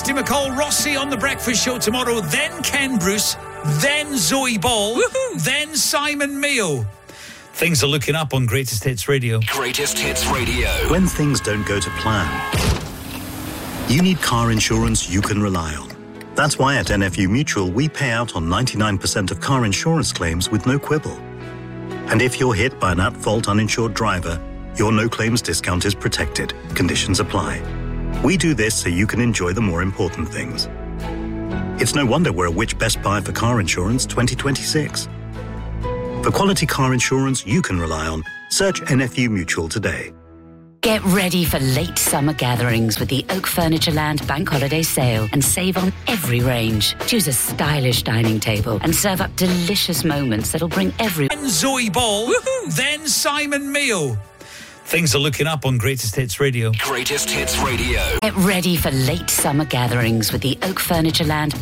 Kirsty McCall, Rossi on The Breakfast Show tomorrow, then Ken Bruce, then Zoe Ball, then Simon Mayo. Things are looking up on Greatest Hits Radio. Greatest Hits Radio. When things don't go to plan, you need car insurance you can rely on. That's why at NFU Mutual, we pay out on 99% of car insurance claims with no quibble. And if you're hit by an at-fault uninsured driver, your no-claims discount is protected. Conditions apply. We do this so you can enjoy the more important things. It's no wonder we're a Which Best Buy for Car Insurance 2026. For quality car insurance you can rely on, search NFU Mutual today. Get ready for late summer gatherings with the Oak Furniture Land Bank Holiday Sale and save on every range. Choose a stylish dining table and serve up delicious moments that'll bring everyone. Then Zoe Ball, then Simon Mayo. Things are looking up on Greatest Hits Radio. Greatest Hits Radio. Get ready for late summer gatherings with the Oak Furniture Land